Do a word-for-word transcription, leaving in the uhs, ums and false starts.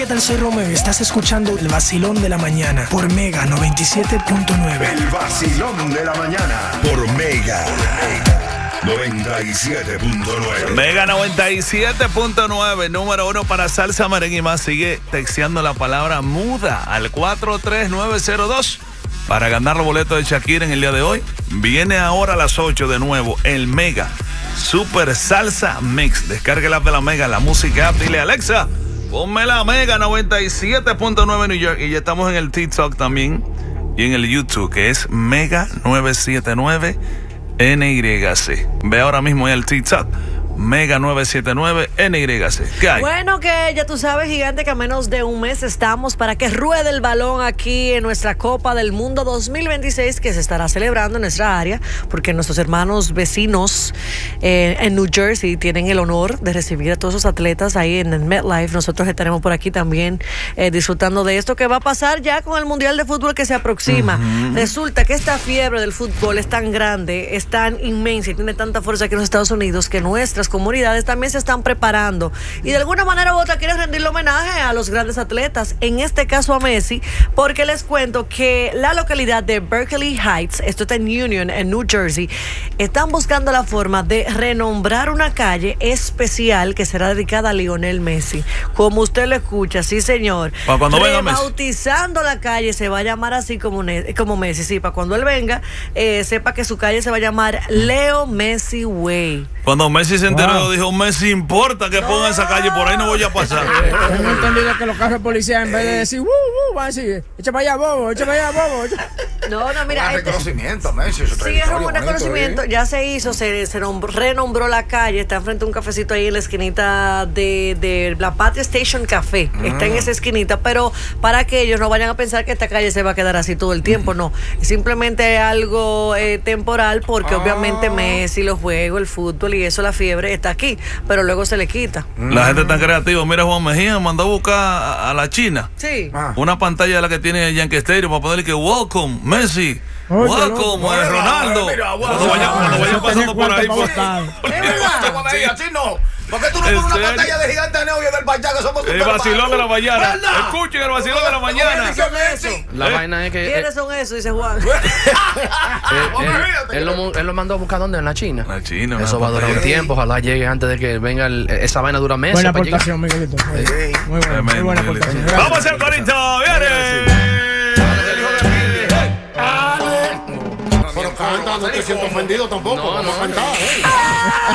tal? Soy Romeo y estás escuchando El Vacilón de la Mañana por Mega noventa y siete punto nueve. El Vacilón de la Mañana por Mega noventa y siete punto nueve. Mega noventa y siete punto nueve, número uno para salsa, merengue y más. Sigue texteando la palabra muda al cuatro tres nueve cero dos para ganar los boletos de Shakira en el día de hoy. Viene ahora a las ocho de nuevo el Mega Super Salsa Mix. Descargue la app de la Mega, la música app. Dile, Alexa, ponme la Mega noventa y siete punto nueve New York. Y ya estamos en el TikTok también y en el YouTube, que es Mega novecientos setenta y nueve N Y C. Ve ahora mismo en el TikTok, Mega novecientos setenta y nueve N Y C. ¿Qué hay? Bueno, que ya tú sabes, gigante, que a menos de un mes estamos para que ruede el balón aquí en nuestra Copa del Mundo dos mil veintiséis, que se estará celebrando en nuestra área, porque nuestros hermanos vecinos eh, en New Jersey tienen el honor de recibir a todos esos atletas ahí en el MetLife. Nosotros estaremos por aquí también eh, disfrutando de esto que va a pasar ya con el Mundial de Fútbol que se aproxima. Uh-huh. Resulta que esta fiebre del fútbol es tan grande, es tan inmensa y tiene tanta fuerza aquí en los Estados Unidos que nuestras comunidades también se están preparando y de alguna manera u otra quieren rendirle homenaje a los grandes atletas, en este caso a Messi, porque les cuento que la localidad de Berkeley Heights, esto está en Union, en New Jersey, están buscando la forma de renombrar una calle especial que será dedicada a Lionel Messi. Como usted lo escucha, sí señor, para cuando venga Messi, bautizando la calle, se va a llamar así como, como Messi, sí, para cuando él venga eh, sepa que su calle se va a llamar Leo Messi Way. Cuando Messi se enteró, wow, dijo, Messi importa que no ponga esa calle, por ahí no voy a pasar. Tengo entendido que los carros de policía, en vez de decir, uh, uh, van a decir, echa para allá, bobo, echa para allá, bobo. No, no, mira. Un este, reconocimiento, Messi. Sí, es un reconocimiento. Ya se hizo, se, se nombró, renombró la calle. Está enfrente de un cafecito ahí en la esquinita de, de la Patria Station Café. Mm. Está en esa esquinita, pero para que ellos no vayan a pensar que esta calle se va a quedar así todo el tiempo, mm. no. Es simplemente algo eh, temporal, porque ah. obviamente Messi, los juegos, el fútbol y eso, la fiebre está aquí, pero luego se le quita. Mm. La gente está creativa. Mira, Juan Mejía mandó a buscar a, a la China. Sí. Ah. Una pantalla de la que tiene Yankee Stadium para ponerle que welcome, Messi. Oye, welcome, no, eh, Ronaldo. Mira, cuando vayan, cuando vayan pasando por ahí. Por... Así no. ¿Por qué tú no pones una pantalla de Gigante Neoyo del Pachá, que somos el vacilón de la mañana? Escuchen el vacilón de la mañana. La vaina es que... ¿Quiénes son esos? Dice Juan. él, él, lo, él lo mandó a buscar ¿dónde? En la China. La China. Eso va a durar un tiempo. Ojalá llegue antes de que venga el, esa vaina dura meses. Buena aportación, Miguelito. Muy, sí. muy, buena, muy buena aportación. Vamos a hacer corito. Viene. Pero canta, no te siento ofendido tampoco. No, vamos a cantar, ¿eh?